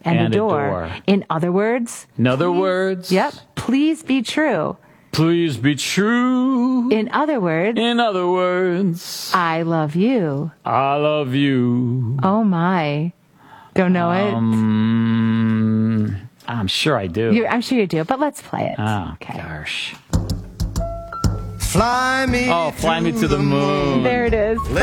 and And adore. adore. In other words, In other words, yep, please be true. please be true. In other words, In other words, I love you. I love you. Oh my. Don't know I'm sure I do. it? I'm sure you do, but let's play it. Oh, Okay. gosh. Fly me Oh, fly me to the moon. There it is.